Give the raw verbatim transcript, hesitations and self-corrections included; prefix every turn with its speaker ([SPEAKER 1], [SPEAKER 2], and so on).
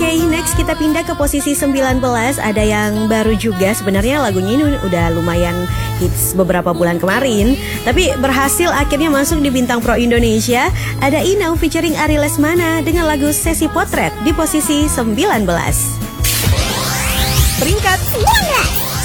[SPEAKER 1] Oke, next kita pindah ke posisi sembilan belas. Ada yang baru juga. Sebenarnya lagunya ini udah lumayan hits beberapa bulan kemarin, tapi berhasil akhirnya masuk di Bintang Pro Indonesia. Ada Inau featuring Ari Lesmana dengan lagu Sesi Potret di posisi sembilan belas.
[SPEAKER 2] Peringkat sembilan belas.